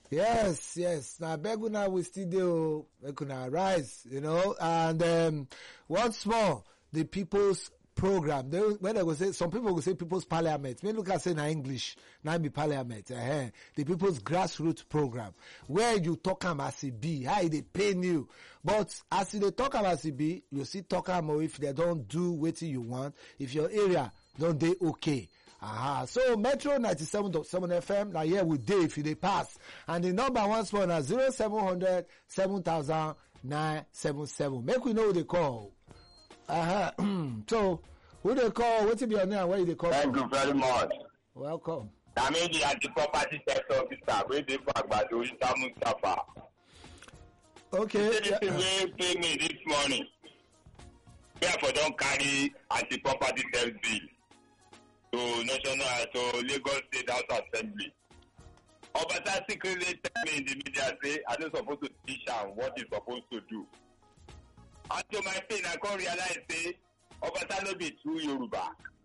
Yes. Now Beguna we still do. Beguna rise, and once more the people's program. When they go say, some people will say people's parliament. Me look at say na English, now be parliament. The people's grassroots program, where you talk am as it be, how they pay you. But as they talk am as it be, you see talk am if they don't do what you want, if your area don't they okay. So Metro 97.7 FM, now here we day if they pass. And the number once more na 0700 7,977. Make we know who they call. So, who they call? What's your name? Where they call? Thank you very much. Welcome. I mean the anti-property tax officer where they for Agbado Ita Mustafa. Okay. They pay me this morning. Therefore, don't carry anti-property tax bill to Lagos State House Assembly. Obata secretly tell me in the media say I don't supposed to teach him what he's supposed to do. And to my pain, I can't realize say Obata no be true Yoruba.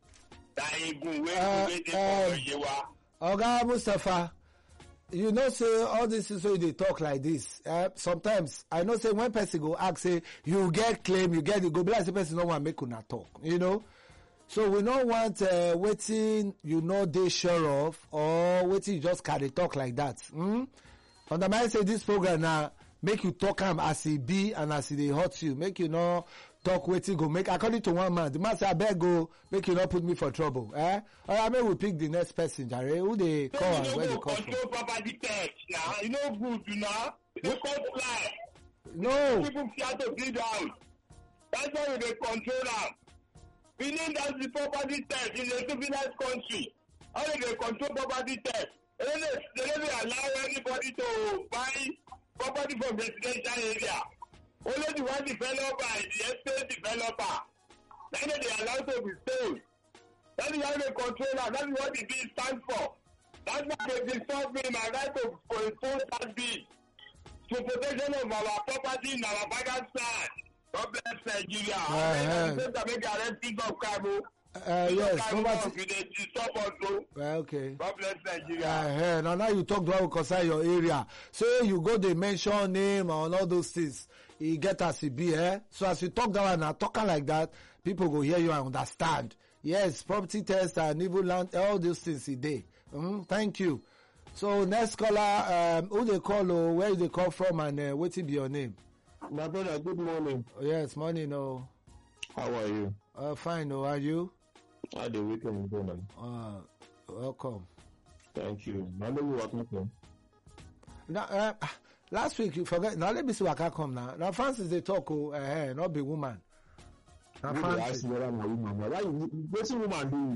Oga Mustafa, you know say all this is so they talk like this. Sometimes I know say when person go ask say you get claim, you get it go be like the person no want make una talk, So we don't want waiting they sure of or waiting you just carry talk like that. Undermine say this program now make you talk am as it be and as they hurt you. Make you not talk waiting go make according to one man. The man say I beg go make you not put me for trouble. Or maybe we pick the next person, Jare. Who they call and where they call from? Control property tax now. You know good, They can't fly. No. People fear to build out. That's why they control them. Meaning that's the property tax in a civilized country. How do they control property tax? They don't allow anybody to buy property from residential area. Only the one developer is the estate developer. Then they allow to be sold. That is how they control that. That is what the bill stands for. That's why they disturb me my right to impose that bill to protection of our property in our father's land. God bless Nigeria. Yes. Okay. God bless Nigeria. Now you talk to how concern your area. So you go they mention name and all those things. You get as it be, So as you talk that one, talking like that, people go hear you and understand. Yes, property test and even land, all those things today. Thank you. So next caller, who they call or where they call from and what will be your name? My brother, good morning. Yes, morning. No. How are you? Fine. How are you? How the weekend going? Welcome. Thank you. Now let me welcome from. Now, last week you forget. Now let me see what I come now. Now Francis they talk. Not be woman. Now Francis. Why you what's woman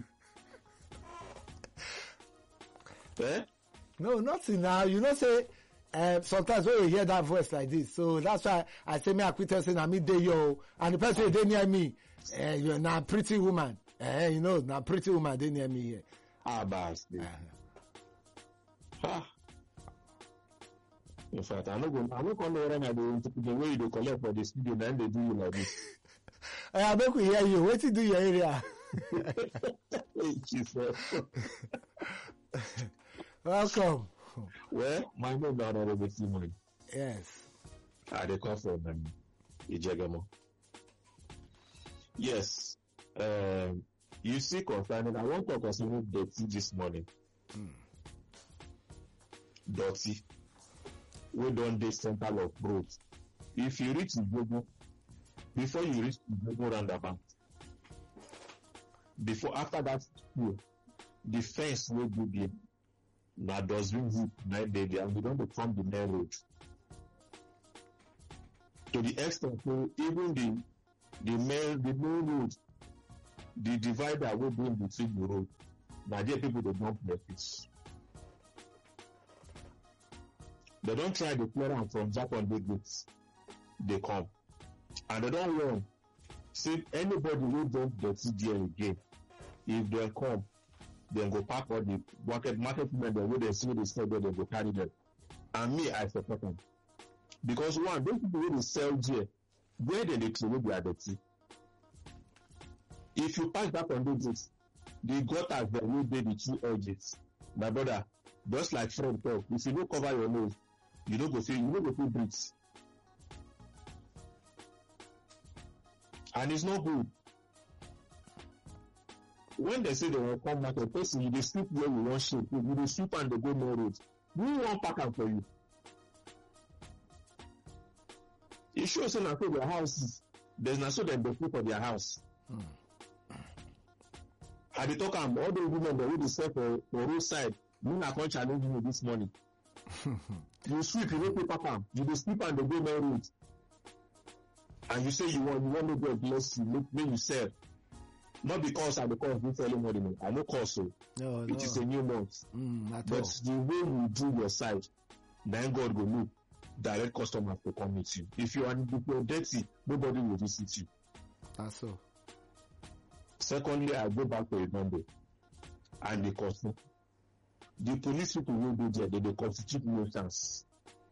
do? No, nothing now. You know say. Sometimes when you hear that voice like this, so that's why I say me I quit saying I meet yo, and the person they near me, you're not a pretty woman, not pretty woman they near me here. Bastard. In fact, I'm not going to run the way you collect for the studio, and they do you like this. I make we hear you. What you do your area? Welcome. Well, my name is Honorable Simon. Yes. They come from Ijegamo. Yes. You see, concerning, I want to talk concerning dirty this morning. Dirty. We don't do center of road. If you reach Ijegamo, before you reach Ijegamo roundabout, after that school, the fence will be there. Now dustbin hoop 9 days and we don't become the main road. To the extent so even the main road, the divider will be in between the road. Now there people they don't practice. They don't try to clear them from Japan big gates. They come. And they don't want see anybody who don't dirty there again. If they come, then go park all the market women then when they see the store there, they go carry them. And me, I support them. Because one, those people who sell there, where they throw their dirty. If you pass that on the gutters that will be the two edges, my brother, Just like Fred talk, if you don't cover your nose, you don't go feel breathe. And it's not good. When they say they will come back, a person, you dey sleep where you want sleep, you dey sleep and they go no road. Who won't pack am for you? It shows say na so their house, there's na so dem dey pay for their house. I dey talk am, all those women dem wey dey sell for roadside, me na come challenge me this morning. You sleep, you no pay pack am, you dey sleep and they go no road. And you say you want make God bless you, make you sell. Not because I because this early morning. I no cause so. No. It is a new month. But the way you do your side, then God will look. Direct customers to come meet you. If you are dirty, nobody will visit you. That's so. Secondly, I go back to a number and the custom. The police people will go there, they constitute nuisance.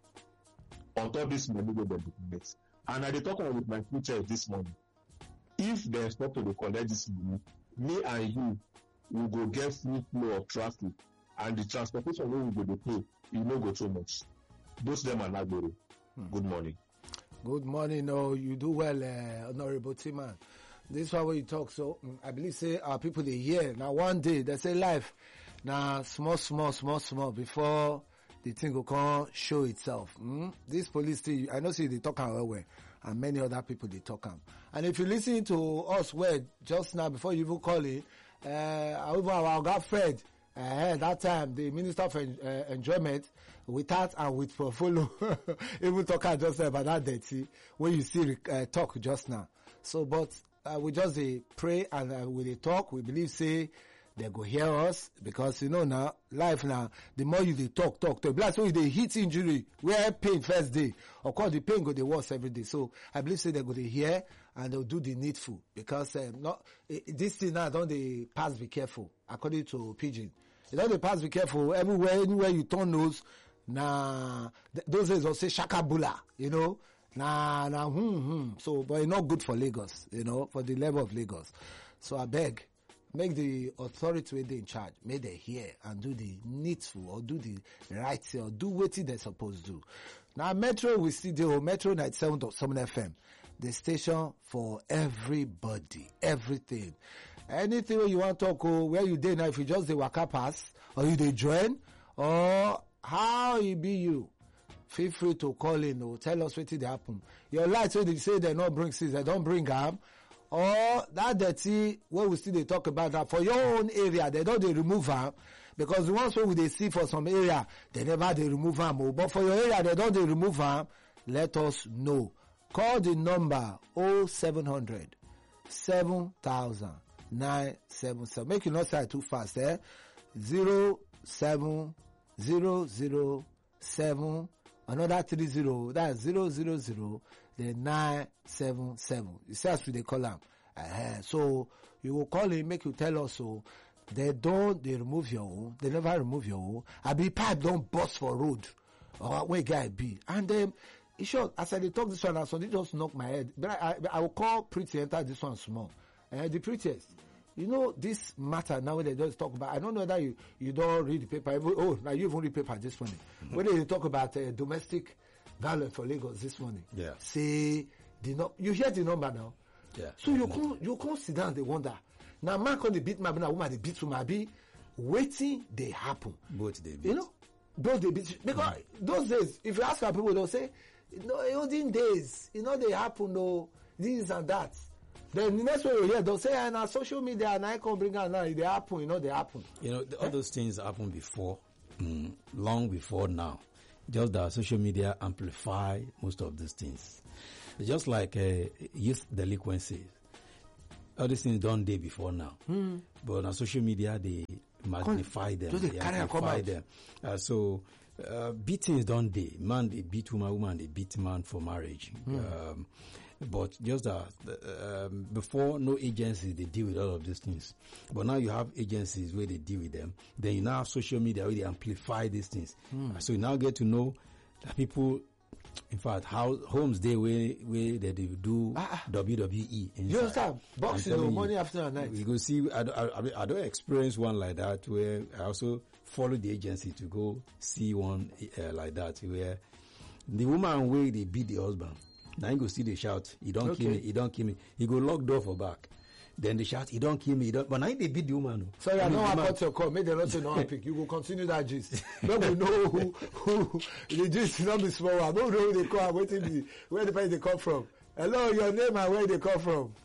On top this money, they document. And I talk with my future this morning. If they stop to collect this money, me and you will go get free flow of traffic, and the transportation we will go pay, you no go too much. Those them are not good. Good morning. Good morning. No, you do well, Honorable Timan. This is why you talk. So I believe say our people they hear now. One day they say life now small before the thing will come show itself. This police thing, I know see they talk well. And many other people they talk am. And if you listen to us well just now before you even call it, our guy Fred, that time the Minister for Enjoyment without and with portfolio even talk just about that dirty when you see talk just now. So, but we just pray and we talk. We believe say they go hear us because you know now life now the more you talk blast when you hit injury where pain first day of course the pain go the worse every day. So I believe say they go to hear and they'll do the needful because this thing now don't they pass be careful according to Pidgin. You don't they pass be careful everywhere anywhere you turn nose na those days will say shakabula, you know. So but it's not good for Lagos, you know, for the level of Lagos. So I beg make the authority when they in charge, may they hear and do the needful or do the right thing or do what they're supposed to do. Now, Metro, we see the Metro 97.7 FM, the station for everybody, everything. Anything you want to talk where you did now, if you just the waka pass or you they join or how it be you, feel free to call in or tell us what did happen. Your lights, when they say they not bring seeds, they don't bring them. Or that dirty, where we still they talk about that for your own area, they don't they remove them because the ones where they see for some area, they never they remove them. But for your area, they don't they remove them. Let us know. Call the number 0700 7000 977. Make you not say too fast, 07007 another 30. That's 000. The 977. You see as we they call them. So you will call him, make you tell us so. They remove your own. They never remove your own. I be pipe don't bust for road. Or where guy be. And then it's short. As I talk this one, so they just knock my head. But I will call Pretty enter this one small. The prettiest. You know this matter now when they just talk about. I don't know whether you don't read the paper. Now you even read paper this morning. When they talk about domestic violence for Lagos this morning. Yeah. Say you hear the number now. Yeah. So you can't sit down. They wonder. Now man can they beat my woman. They beat woman. Be waiting. They happen. Both they beat. You know, those they beat because those days. If you ask our people, they'll say, no, olden days. You know they happen. No, this and that. Then the next one you hear, they'll say, and our social media and I can bring out now. They happen. You know they happen. You know all those things happen before, long before now. Just that social media amplify most of these things. It's just like youth delinquencies. All these things done day before now. But on social media, they magnify them. They amplify them. So beatings done day. Man, they beat woman, they beat man for marriage. But just before, no agencies, they deal with all of these things. But now you have agencies where they deal with them. Then you now have social media where they amplify these things. So you now get to know that people, in fact, how homes day where they do WWE. You understand? Boxing morning, afternoon, and night. You go see, I don't experience one like that where I also follow the agency to go see one like that, where the woman wey dey beat the husband, now he go see the shout, he don't kill me, he don't kill me. He go lock door for back. Then they shout, he don't kill me, he don't. But now they beat the woman. Sorry, I know about your call. Make them not say no pick. You will continue that gist. Don't we know who the gist not be small. I don't know who they call. Waiting where the place they come from. Hello, your name and where they come from.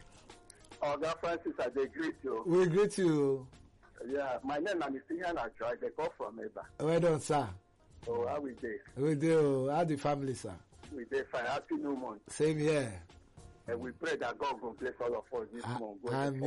Oga Francis, I greet you. We greet you. Yeah, my name is Mr. Actually. I call from Eba. Well done, sir. Oh, how we dey? We do. How the family, sir? We dey fine. Happy New Month. Same here. And we pray that God will bless all of us this month.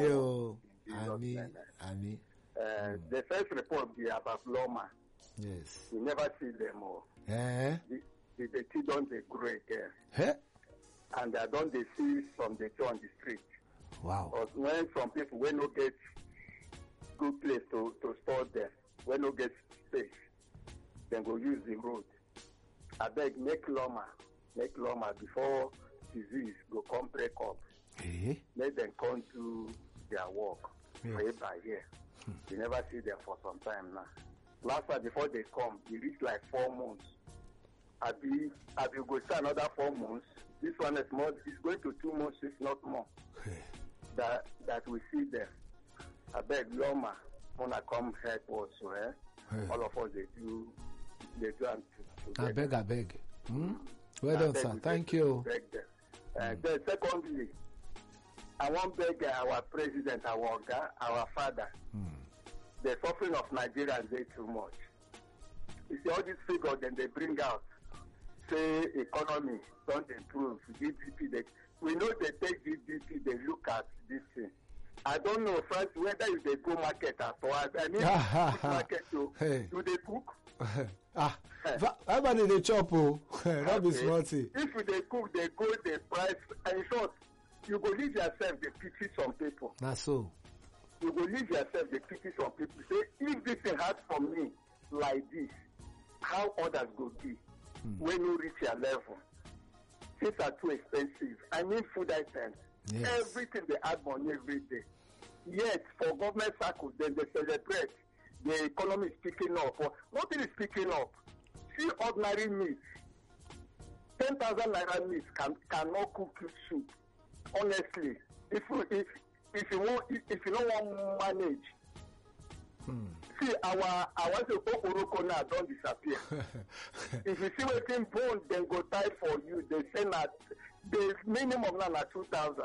Amen. Amen. The first report be about Loma. Yes. We never see them all. The tea don't they grow again. And they don't they see from the tea on the street. Wow. Because when some people will not get good place to store them, when no get space, then go use the road. I beg make Loma before disease go come break up. Let them come to their work. Pray by here. We never see them for some time now. Last time before they come, it reached like 4 months. I will go see another 4 months. This one is more. It's going to 2 months, if not more. That we see them. I beg Loma wanna come help us. All of us they do I beg. Well done, sir. Thank you. Then secondly, I want to beg our president, our father. The suffering of Nigeria is way too much. You see all these figures then they bring out, say economy don't improve, GDP. We know they take GDP, they look at this thing. I don't know first whether if they go market at all. I mean, market do they cook? Everybody they chop, not be smarty. If they cook, they go the price. And in short, you go leave yourself, they pity some people. That's so. You go leave yourself, they pity some people. Say, if this thing hard for me like this, how others go be when you reach your level? Things are too expensive. I mean food items. Yes. Everything they add money every day. Yet, for government circles, then they celebrate the economy is picking up. Nothing is picking up. See ordinary meat. 10,000 naira meat cannot cook you soup. Honestly, if you don't want to manage. See, our Okoroko now don't disappear. If you see waiting bone, then go tie for you. They say that the minimum now 2,000.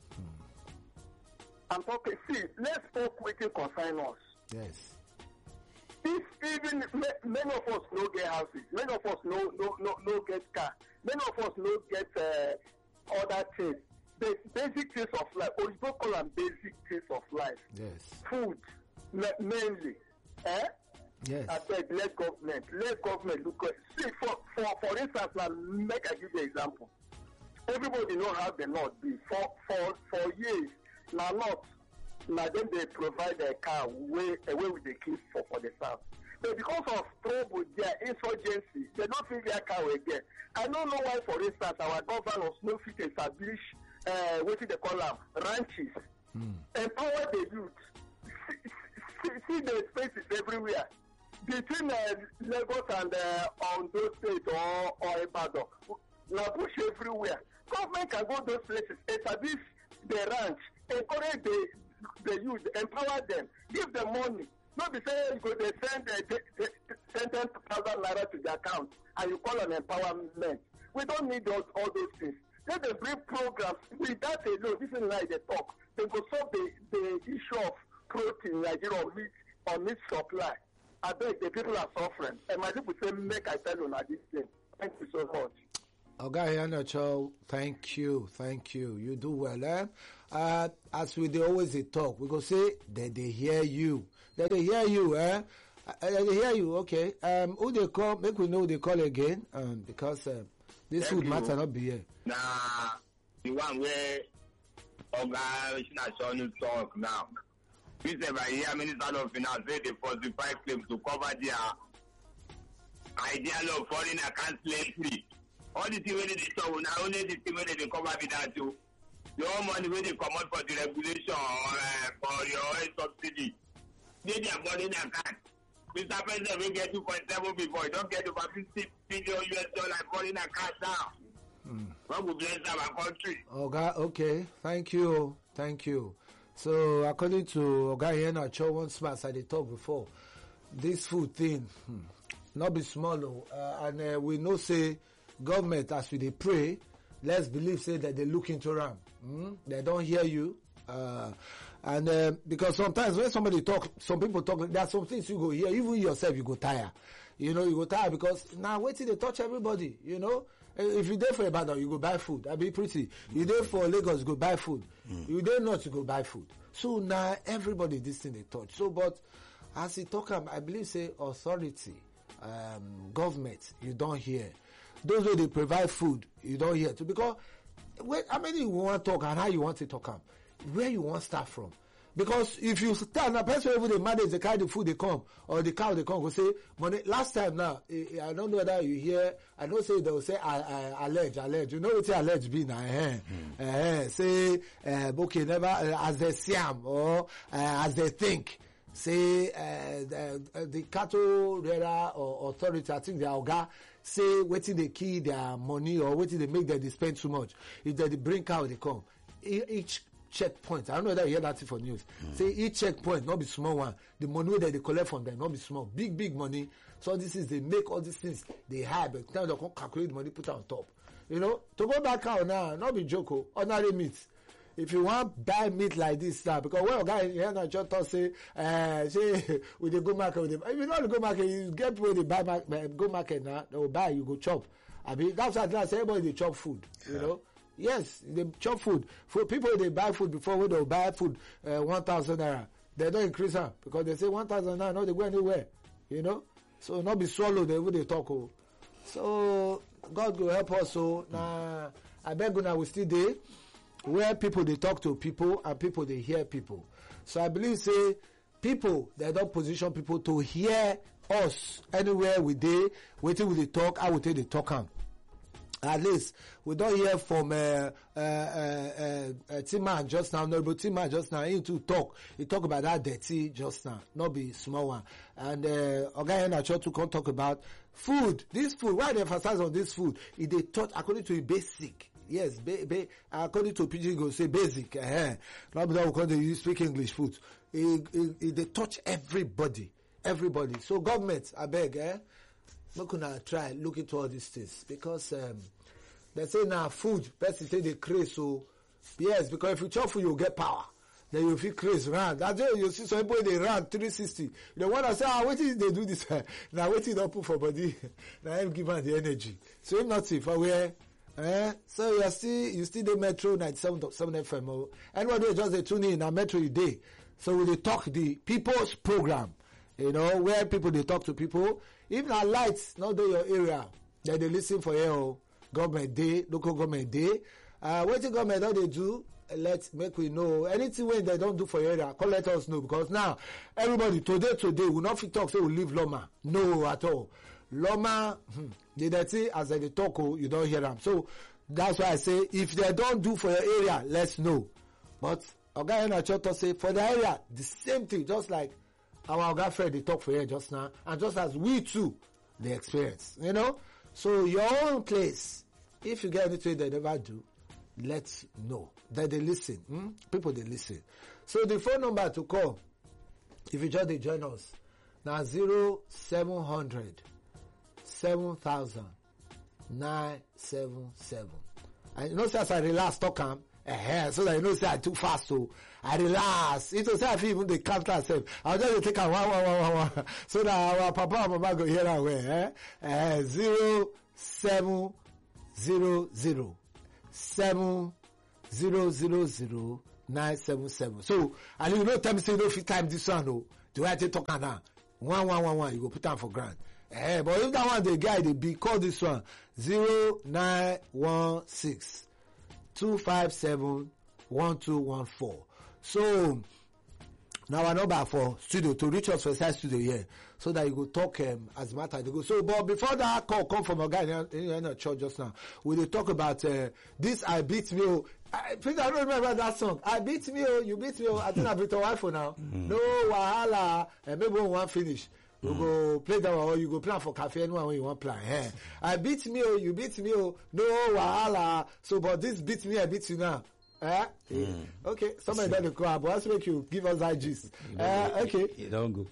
I'm talking. See, let's talk waiting consign us. Yes. If even many of us no get houses, many of us no get car, many of us no get other things. The basic things of life, or you don't call them basic things of life. Yes. Food, mainly. Yes. I said, let government look at. See, for instance, now make I give you an example. Everybody know how the North be. For years, now then they provide a car away with the kids for the South. But because of trouble, their insurgency, they don't feel their car again. I don't know why, for instance, our governors no fit establish what they call them ranches. Empower the youth. See the spaces everywhere. Between Lagos and Ondo State or Ibadan, now bush everywhere. Government can go to those places, establish the ranch, encourage the youth, empower them, give them money. Not be saying you go they send 10,000 naira to the account and you call an empowerment. We don't need all those things. Let them bring programs. With that alone, this is like they talk. They go solve the issue of protein in Nigeria or meat supply. I beg the people are suffering. And my people say, make I tell you now this thing. Thank you so much. Okay, Hanacho, thank you. You do well, as we always talk, we go say that they hear you. That they hear you, They hear you, okay. Who they call? Make we know who they call again, because this would matter not be here. Nah, the one where Oga Shinashonu talk now. We say by here, Minister of Finance say they falsify claims to cover their idea of foreign account slavery. All the things where they talk now, only the things where they cover with that too. Your money where they come out for the regulation or for your subsidy. They are money in account. Mr. President will get 2.7 before. You don't get over $50 billion foreign cash now. God will bless our country. Okay. Thank you. So according to Oga Iheanacho, once as I talked before, this food thing, not be small, and we know say government as we dey pray, let's believe say that they look into them. They don't hear you, and because sometimes when somebody talk, some people talk, there are some things you go hear, even yourself you go tire. You go tire because now wait till they touch everybody. If you there for Ibadan, you go buy food. I be pretty. You there for Lagos, you go buy food. You there not, you go buy food. So now everybody this thing they touch. So but as he talk, I believe say authority, government, you don't hear. Those who they provide food, you don't hear too. Because how many you want to talk and how you want to talk, where you want to start from. Because if you start, a person over the manage the kind of food they come, or the cow they come, go say, money, last time now, I don't know whether you hear, I don't say, they'll say, allege. You know what allege be now, say, okay, never, as they siam, or as they think. Say, the cattle rearer or authority, I think the Oga, say, waiting they key their money, or waiting they make them they spend too much. If they bring cow, they come. Each checkpoint. I don't know whether you hear that for news. Say each checkpoint, not be small one. The money that they collect from them, not be small. Big money. So this is they make all these things they have, but now they can calculate the money, put it on top. To go back out now, not be joke, ordinary meat. If you want buy meat like this now, because when a guy here now just say with the go market with them. If you don't go market, you get people they buy go market now, they will buy, you go chop. I mean that's why everybody they chop food, Yes, they chop food. For people they buy food before when they buy food 1,000 naira, they don't increase them because they say 1,000 naira, no, they go anywhere, So not be swallowed they will talk. So God will help us. So now I beg you now we still there where people they talk to people and people they hear people. So I believe say people they don't position people to hear us anywhere we dey waiting with the talk. I will take the talk on. At least we don't hear from Tima just now. No, but Tima just now into talk. He talk about that dirty just now, not be small one. And Oga Iheanacho to come talk about food. This food. Why they emphasize on this food? If they taught according to a basic. Yes, according to PG go say basic. Not that we call they speak English food. They touch everybody. So government, I beg, not gonna try look into all these things because they say now food person say they craze. So yes, because if you chop food you get power, then you feel craze round. That's why you see some people they run 360. The one that say wait till they do this now wait till they put for body now I'm giving the energy. So if not if aware so you still the Metro 97.7 FM. Anybody just they tune in a Metro you day. So we talk the people's program. Where people they talk to people. If na lights not do your area, then they listen for your government day, local government day. What the government don't they do? Let's make we know. Anything when they don't do for your area, let us know because now everybody today will not fit talk say we leave Loma. No at all. Loma, they say as they talk, you don't hear them. So that's why I say if they don't do for your area, let's know. But Oga Iheanacho say for the area, the same thing, just like our Oga friend they talk for you just now, and just as we too, they experience, So your own place, if you get anything they never do, let's know that they listen. People they listen. So the phone number to call, if you just join us, now 0700 7000 977. I say as I relax talk so that say I too fast, so I relax. It was say I feel even they count myself. I'll just take a one, so that our papa and mama go hear that way. 0700 7000 977. So, and you tell me say no fit time this one, no. The way I take talk now, 1111, you go put down for grant. But if that one the guy they be call this one 0916 257 1214. So now our number for studio to reach us for side studio here, so that you go talk as matter they go. So, but before that call come from a guy in a church just now, we will talk about this. I beat me. I don't remember that song. I beat me. You beat me. I think I beat your wife for now. No wahala. Maybe we won't finish. We go play that one, or you go plan for cafe anyone when you want plan. I beat me, oh, you beat me, oh, no wahala. So, but this beat me, I beat you now. Okay, somebody doesn't call, but let's make you give us that gist. Okay. You don't go.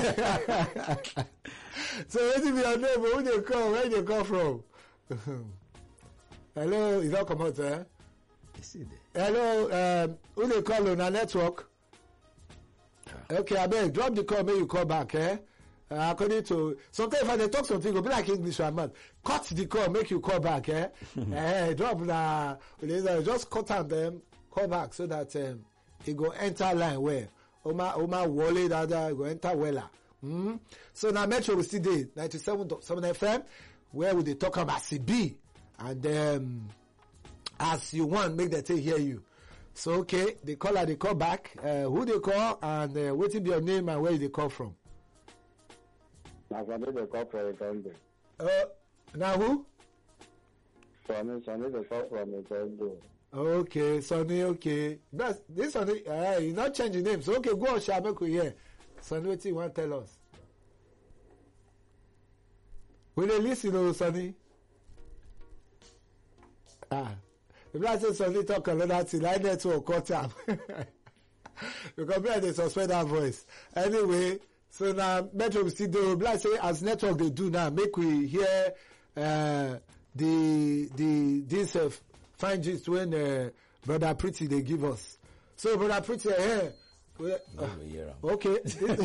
So, what is your name? Who they call? Where they come from? Hello, is that come out there? Hello, who they call on a network? Okay, I beg, drop the call, make you call back, according to, sometimes if I talk something, go be like English or man. Cut the call, make you call back, drop just cut and them, call back so that it go enter line where Oma Wale that go enter wella. So now Metro will still day 97.7 FM, where we they talk about CB, and as you want, make the thing hear you. So okay, they call back. Who they call and what will be your name and where they call from? Now, Sunday they call from Uganda. Now who? Sunday they call from Uganda. Okay, Sonny, okay. That's this Sonny, you not changing names. So okay, go on, Shabeku here. Sonny, what you want to tell us? Will they listen to Sonny? If I say Sonny talk another thing, I need to cut up. Because me, they suspend that voice. Anyway, so now Metro will still do, like say, as network they do now, make we hear this fine gist when Brother Pretty they give us. So Brother Pretty, okay.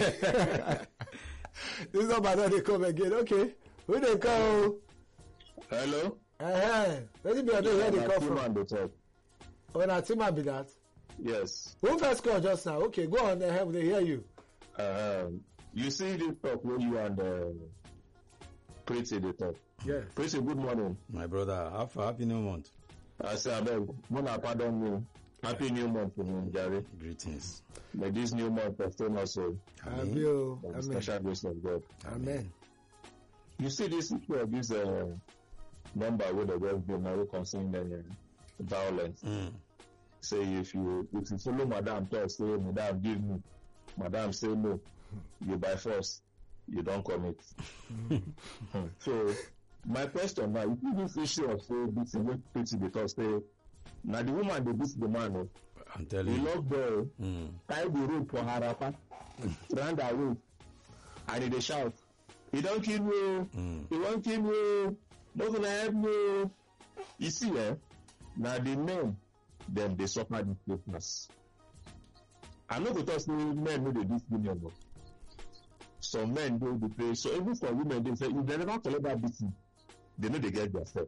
This number they come again. Okay, who they call? Hello. Let me be on where they come from. Oh, na Tima be that. Yes. Who first call just now? Okay, go on. They hear you. You see this talk when you and Pretty they talk. Yes. Pretty, good morning. My brother, happy new month. I say, I beg, Mona, pardon me. Happy new month to me, Jerry. Greetings. May this new month sustain us all. Amen. By the special grace of God. Amen. You see this issue of this number with the West Bill now concerning violence. Say if you follow Madam talk, say Madam give me, Madam say no, you by force, you don't commit. So my question now, if you this issue of say this is pretty because say now the woman they beat the man, I'm telling you, love the tie the rope for her upper, round the rope, and they shout, he don't kill you, he won't kill you, not gonna help you. You see, now the men then they suffer this sickness. I'm not going to say men know they do million. Some men do the pay. So even for women, they say if they never collect that beating, they know they get their step.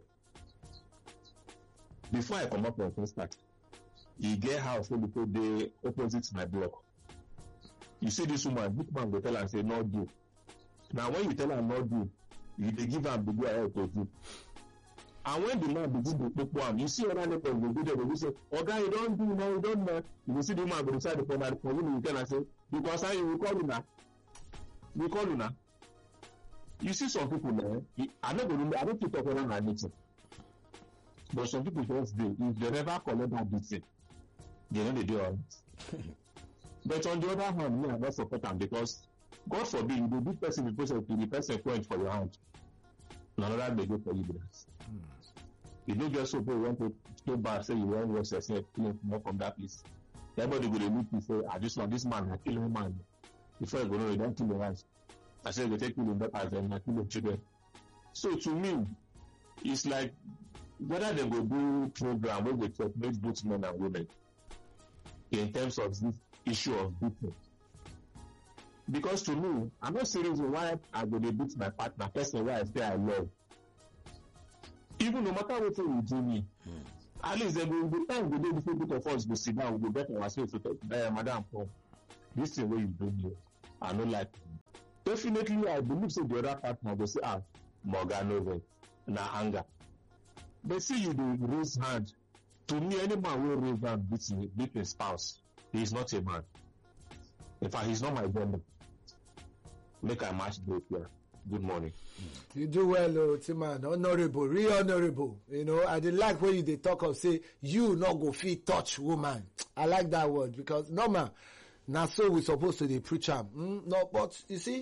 Before I come up from Constance, he get house when they opposite my block. You see this woman, this man will tell her and say no do. Now when you tell her no do, you they give her the help to do. And when the man begin to take one, you see other neighbors will be there, they will say, okay, you don't do now, you don't know. You will see the man go inside the corner, for him, you can say, because I will call you now. We call you now. You see some people there, I don't keep talking about anything. But some people just do, if they never collect that beating, they know they do all right. But on the other hand, me, I not support them because, God forbid, you do this person because of the person point for your hand. Another may go for you, brothers. You don't just so you want to go back, say you want to yourself, more from that place. Everybody will look and say, this man, I kill him, man. Before you go, no, you don't kill the rice. I said, they take killing daughters and I kill the children. So to me, it's like, whether they go do program where they separate both men and women in terms of this issue of beating. Because to me, I'm not serious why I go to beat my partner, person where I say I love. Even no matter what you do me, at least there will be time we do before both of us go sit down, we go get ourselves to talk, Madam, this is the way you do me. I don't like it. Definitely, I believe so the other partner will say, Morgan over, na anger. But see you do raise hand. To me, any man will raise hand beat his spouse. He is not a man. In fact, he's not my gender. Make I match both here. Good morning. You do well, Timan. Honorable, real honorable. You know, I did like when they talk of say, you not go fit touch woman. I like that word because normal. Now so we supposed to the preach am. No, but you see,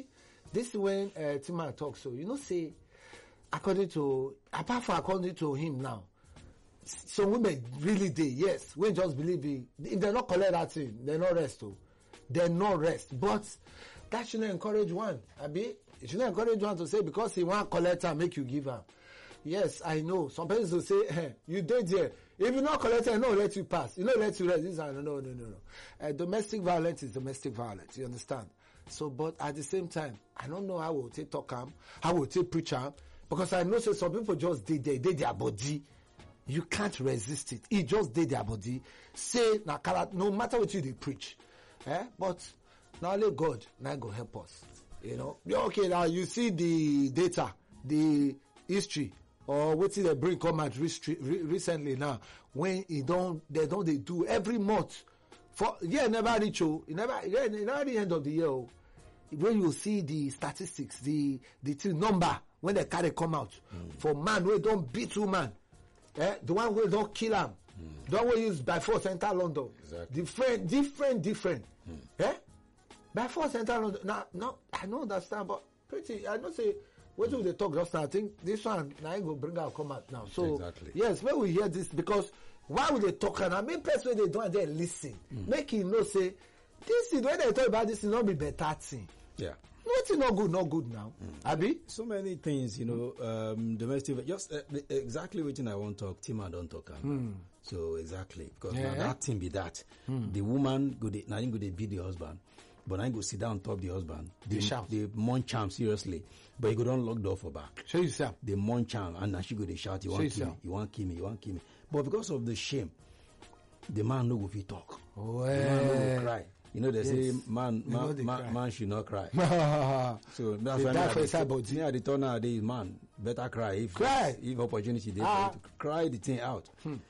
this is when Tima talks. So you know, say according to him now, some women really yes, we just believe it. If they not collect that thing, they not rest. They not rest. But that shouldn't encourage one. Abi, it shouldn't encourage one to say because he want collect and make you give her. Yes, I know. Some parents will say, hey, you did there. If you not collect, no, let you pass. You know, let you rest. This no. Domestic violence is domestic violence. You understand? So, but at the same time, I don't know how we'll take talk am, how we'll take preach am, because I know some people just did their body. You can't resist it. It just did their body. Say, no matter what you they preach. But now only God now go help us. You know? Okay, now you see the data, the history, or what they bring come out recently now, when they do every month. For never reach never the end of the year. When you see the statistics, the number when the carry come out for man who don't beat woman, the one who don't kill him, the one who use by force enter London, different, by force enter London. Now I don't understand, but I don't say. What do they talk just now? I think this one now go bring out come out now. So exactly. Yes, when we hear this, because why would they talk? And I mean, person they don't they listen, make him know say this is when they talk about this, it not be better thing. Yeah. Nothing not good now. Abi? So many things, domestic, just exactly what I want to talk, Tima don't talk. So exactly, because now that thing be that. The woman go beat the husband, but I go sit down on top of the husband. They munch him seriously, but he go don't lock door for back. Show yourself. They munch him, and now she go they shout, you want kill me. But because of the shame, the man no go fit talk. Oh, the man no go cry. You know, they say man should not cry. So that's why the turn nowadays, man, better cry if opportunity there for you to cry the thing out.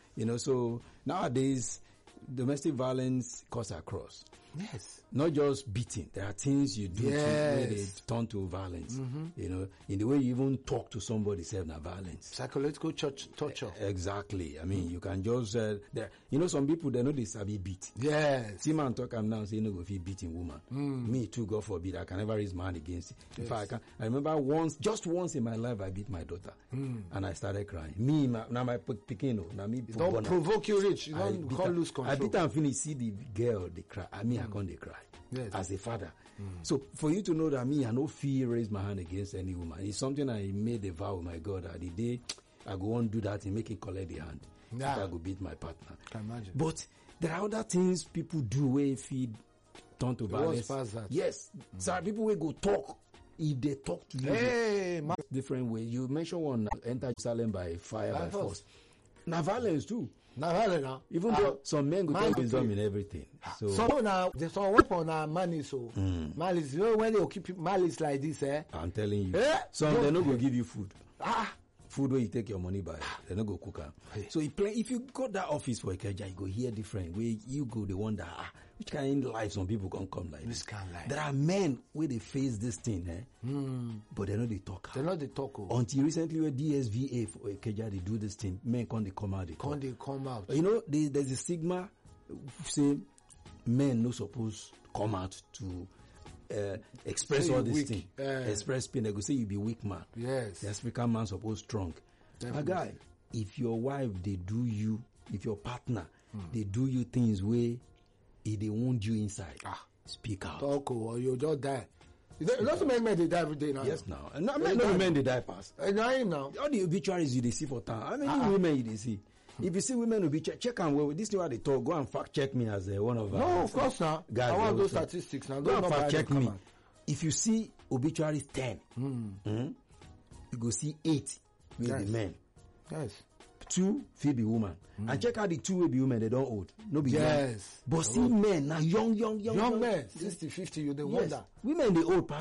So nowadays domestic violence cuts across. Yes. Not just beating. There are things you do where they turn to violence. In the way you even talk to somebody, say na violence. Psychological torture. Exactly. I mean, you can just some people they know they sabi beat. Yes. See man talk am now say no go fit beating woman. Me too, God forbid, I can never raise my hand against it. In fact, I remember just once in my life I beat my daughter, and I started crying. Me now my pikin, now me. Don't provoke you rich. You can't lose control. I beat and finish. See the girl they cry. I mean, I can't they cry. Yes. As a father. So for you to know that me, I no fear raise my hand against any woman. It's something I made a vow with my God that the day I go on do that and make it collect the hand. I go beat my partner. Can imagine. But there are other things people do where feed turn to violence. Yes. So people will go talk. If they talk to you different way. You mentioned one enter Jerusalem by fire by force. Now violence too. Now, even though some men go take wisdom in everything. So some now there's some weapon malice. Malice, when they keep malice like this, I'm telling you. Some they no go give you food. Food where you take your money by, they no go cook am. So if you go that office for Ikeja, you go hear different. Where you go, they wonder which kind of life some people can come like this. There are men where they face this thing, but they know they talk. They know they talk. Until recently, where DSVA for Ikeja, they do this thing. Men can't come out. They come out. There's a stigma. Say men no supposed come out to express all this thing. Express pain. They go say you be weak man. Yes. The African man supposed strong. A guy, if your wife they do you, if your partner they do you things where if they wound you inside, speak out. Talk or you just die. Lots of men they die every day now. Yes, now. And not men they die fast. Now. All the obituaries you they see for town. How many women you they see? If you see women obituary, check and well. This is what they talk. Go and fact check me as one of no, of course now. Guys, I want those statistics now. Go and fact check me. If you see obituaries 10, you go see 8 with the men. Yes. 2 will be woman. And check out the 2 will be women, they don't old. No be men. But see men now young men, 60, 50, you they wonder. Women they old.